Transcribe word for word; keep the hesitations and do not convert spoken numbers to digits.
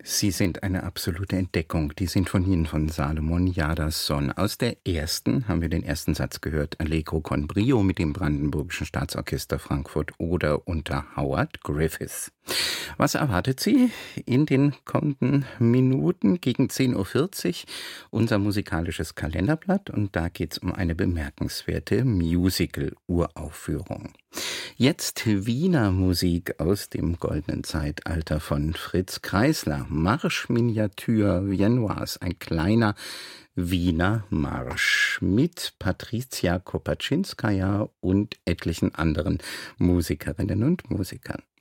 Sie sind eine absolute Entdeckung, die Sinfonien von Salomon Jadassohn. Aus der ersten haben wir den ersten Satz gehört, Allegro con brio mit dem Brandenburgischen Staatsorchester Frankfurt oder unter Howard Griffiths. Was erwartet Sie in den kommenden Minuten gegen zehn Uhr vierzig? Unser musikalisches Kalenderblatt, und da geht es um eine bemerkenswerte Musical-Uraufführung. Jetzt Wiener Musik aus dem goldenen Zeitalter von Fritz Kreisler. Marsch Miniature Viennoise, ein kleiner Wiener Marsch mit Patricia Kopaczynskaja und etlichen anderen Musikerinnen und Musikern.